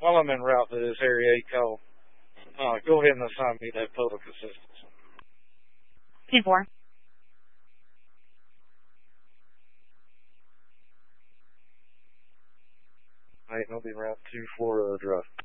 while I'm en route to this Area 8 call, go ahead and assign me that public assistance. 10-4. Alright, I'll be route 24 drive.